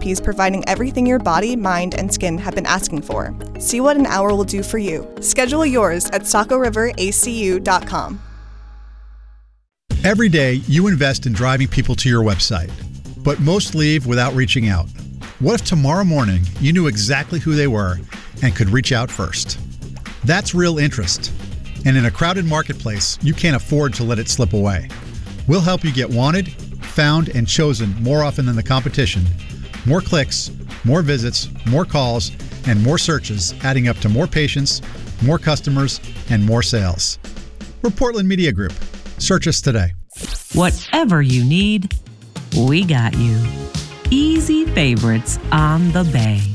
therapies providing everything your body, mind, and skin have been asking for. See what an hour will do for you. Schedule yours at SacoRiverACU.com. Every day, you invest in driving people to your website, but most leave without reaching out. What if tomorrow morning you knew exactly who they were and could reach out first? That's real interest. And in a crowded marketplace, you can't afford to let it slip away. We'll help you get wanted, found, and chosen more often than the competition. More clicks, more visits, more calls, and more searches, adding up to more patients, more customers, and more sales. We're Portland Media Group. Search us today. Whatever you need, we got you. Easy favorites on the Bay.